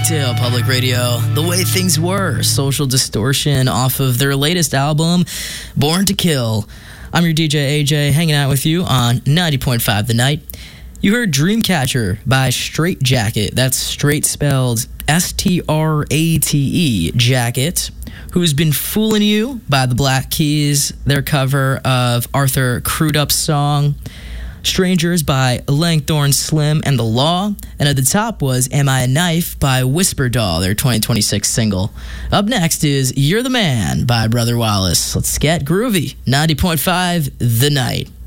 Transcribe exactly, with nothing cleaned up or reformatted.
Yorkdale Public Radio, The Way Things Were, Social Distortion, off of their latest album, Born to Kill. I'm your D J A J, hanging out with you on ninety point five The Night. You heard Dreamcatcher by Straight Jacket. That's straight spelled S T R A T E, Jacket. Who's Been Fooling You by the Black Keys, their cover of Arthur Crudup's song. Strangers by Langthorn Slim and The Law. And at the top was Am I a Knife by Whisper Doll, their twenty twenty-six single. Up next is You're the Man by Brother Wallace. Let's get groovy. ninety point five The Night.